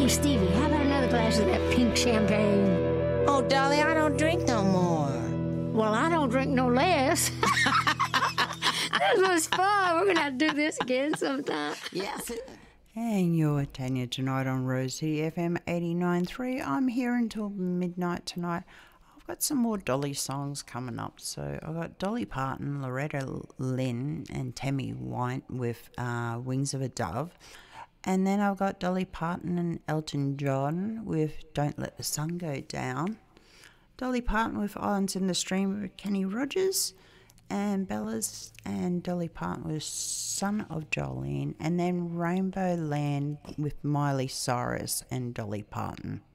Stevie, how about another glass of that pink champagne? Oh, Dolly, I don't drink no more. Well, I don't drink no less. This was fun. We're going to have to do this again sometime. Yes. And you're Tanya tonight on Rose City FM 89.3. I'm here until midnight tonight. I've got some more Dolly songs coming up. So I've got Dolly Parton, Loretta Lynn and Tammy Wynette with Wings of a Dove. And then I've got Dolly Parton and Elton John with Don't Let the Sun Go Down. Dolly Parton with Islands in the Stream with Kenny Rogers. And Bellas and Dolly Parton with Son of Jolene. And then Rainbow Land with Miley Cyrus and Dolly Parton.